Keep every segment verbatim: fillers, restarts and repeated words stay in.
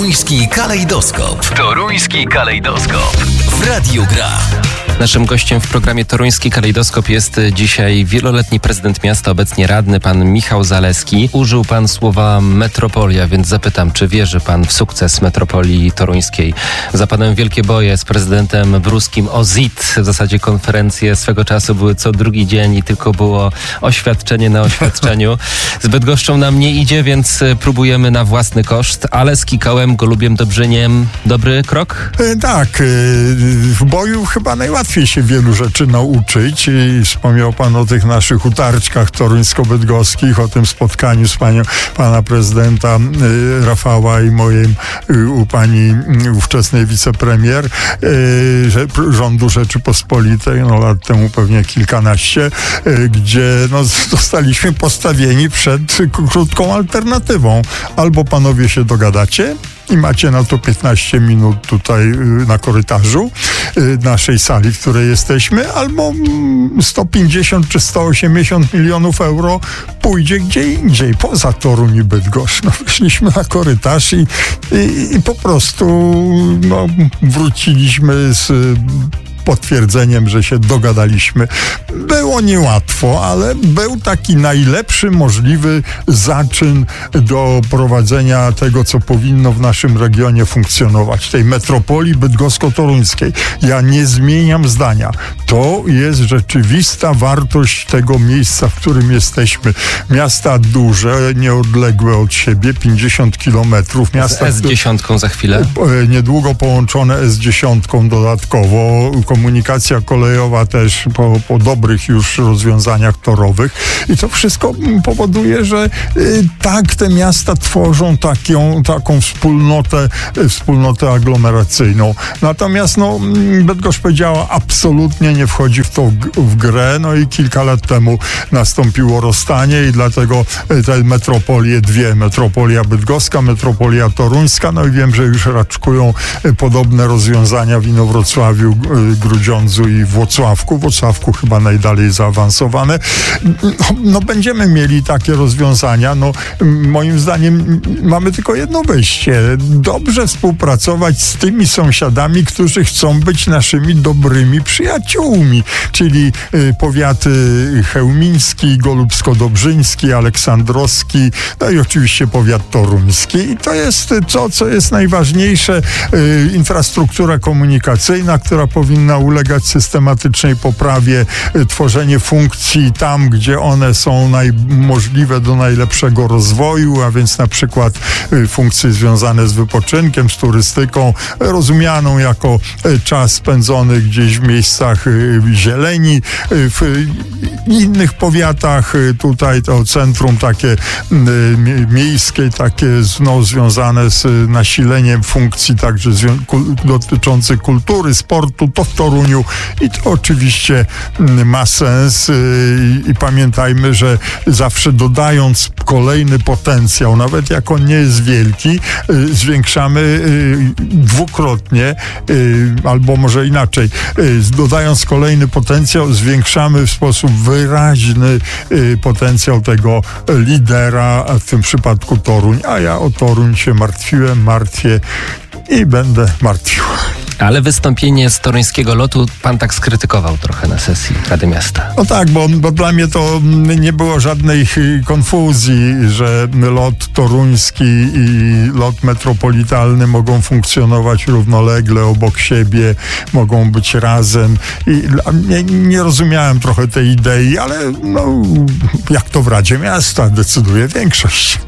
Toruński kalejdoskop. Toruński kalejdoskop. W Radiu Gra. Naszym gościem w programie Toruński Kalejdoskop jest dzisiaj wieloletni prezydent miasta, obecnie radny, pan Michał Zaleski. Użył pan słowa metropolia, więc zapytam, czy wierzy pan w sukces metropolii toruńskiej? Zapadłem wielkie boje z prezydentem bruskim o Z I T. W zasadzie konferencje swego czasu były co drugi dzień i tylko było oświadczenie na oświadczeniu. Z Bydgoszczą nam nie idzie, więc próbujemy na własny koszt, ale z Kikołem, Golubiem, Dobrzyniem dobry krok? E, tak, e, w boju chyba najłatwiej się wielu rzeczy nauczyć i wspomniał pan o tych naszych utarczkach toruńsko-bydgoskich, o tym spotkaniu z panią, pana prezydenta y, Rafała i mojej y, u pani y, ówczesnej wicepremier y, rządu Rzeczypospolitej, no lat temu pewnie kilkanaście, y, gdzie no, zostaliśmy postawieni przed krótką alternatywą. Albo panowie się dogadacie i macie na to piętnaście minut tutaj na korytarzu naszej sali, w której jesteśmy, albo sto pięćdziesiąt czy sto osiemdziesiąt milionów euro pójdzie gdzie indziej, poza Toruń i Bydgoszcz. No, wyszliśmy na korytarz i, i, i po prostu no, wróciliśmy z potwierdzeniem, że się dogadaliśmy. Było niełatwo, ale był taki najlepszy możliwy zaczyn do prowadzenia tego, co powinno w naszym regionie funkcjonować, tej metropolii bydgosko-toruńskiej. Ja nie zmieniam zdania. To jest rzeczywista wartość tego miejsca, w którym jesteśmy. Miasta duże, nieodległe od siebie, pięćdziesiąt kilometrów. Miasta, z S dziesięć za chwilę? Niedługo połączone S dziesięć dodatkowo. Komunikacja kolejowa też po, po dobrych już rozwiązaniach torowych i to wszystko powoduje, że y, tak te miasta tworzą taką, taką wspólnotę, y, wspólnotę aglomeracyjną. Natomiast no, Bydgoszcz powiedziała, absolutnie nie wchodzi w to w grę, no i kilka lat temu nastąpiło rozstanie i dlatego y, te metropolie dwie, metropolia bydgoska, metropolia toruńska, no i wiem, że już raczkują y, podobne rozwiązania w Inowrocławiu, y, Grudziądzu i Włocławku. Włocławku chyba najdalej zaawansowane. No, no będziemy mieli takie rozwiązania. No moim zdaniem mamy tylko jedno wyjście. Dobrze współpracować z tymi sąsiadami, którzy chcą być naszymi dobrymi przyjaciółmi, czyli y, powiaty chełmiński, golubsko-dobrzyński, aleksandrowski, no i oczywiście powiat toruński. I to jest to, co jest najważniejsze. Y, infrastruktura komunikacyjna, która powinna ulegać systematycznej poprawie, y, tworzenie funkcji tam, gdzie one są naj, możliwe do najlepszego rozwoju, a więc na przykład y, funkcje związane z wypoczynkiem, z turystyką, rozumianą jako y, czas spędzony gdzieś w miejscach y, zieleni, y, w y, innych powiatach, y, tutaj to centrum takie y, miejskie, takie no, związane z y, nasileniem funkcji także zwią- kul- dotyczących kultury, sportu, to w Toruniu i to oczywiście ma sens i, i pamiętajmy, że zawsze dodając kolejny potencjał, nawet jak on nie jest wielki, zwiększamy dwukrotnie, albo może inaczej, dodając kolejny potencjał, zwiększamy w sposób wyraźny potencjał tego lidera, a w tym przypadku Toruń, a ja o Toruń się martwiłem, martwię i będę martwił. Ale wystąpienie z toruńskiego lotu pan tak skrytykował trochę na sesji Rady Miasta. No tak, bo, bo dla mnie to nie było żadnej konfuzji, że lot toruński i lot metropolitalny mogą funkcjonować równolegle obok siebie, mogą być razem. I nie, nie rozumiałem trochę tej idei, ale no, jak to w Radzie Miasta decyduje większość.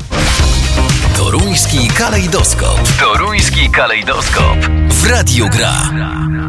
Toruński kalejdoskop. Toruński kalejdoskop. W Radiu Gra.